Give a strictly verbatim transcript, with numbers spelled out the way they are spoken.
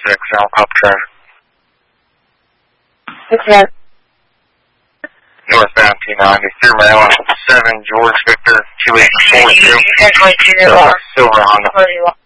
six, helicopter. Okay. Northbound T ninety, through Maryland, seven George Victor two eight four two. You can twenty-two. Silver Honda.